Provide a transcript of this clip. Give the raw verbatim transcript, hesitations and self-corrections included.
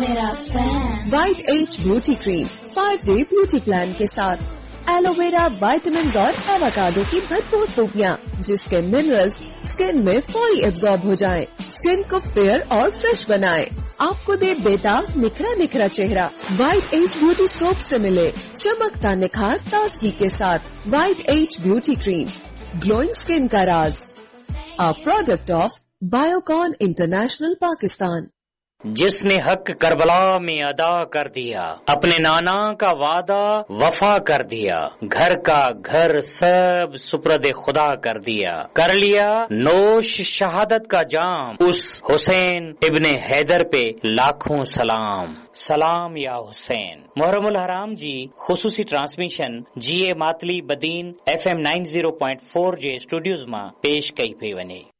मेरा fan. White as beauty cream five day beauty plan के साथ एलोवेरा, विटामिन और एवोकाडो की भरपूर खूबियाँ, जिसके मिनरल्स स्किन में फौरी एब्जॉर्ब हो जाएं, स्किन को फेयर और फ्रेश बनाएं, आपको दे बेदाग निखरा निखरा चेहरा। वाइट एज ब्यूटी सोप से मिले चमकता निखार ताजगी के साथ। White as beauty cream, glowing skin का राज। A product of Biocon international Pakistan. जिसने हक करबला में अदा कर दिया, अपने नाना का वादा वफा कर दिया, घर का घर सब सुपुर्द खुदा कर दिया, कर लिया नोश शहादत का जाम, उस हुसैन इब्ने हैदर पे लाखों सलाम। सलाम या हुसैन। मुहर्रमुल हराम जी खुसूसी ट्रांसमिशन जी ए Matali Badin F M nine zero point four जे स्टूडियोज में पेश कई पे वने।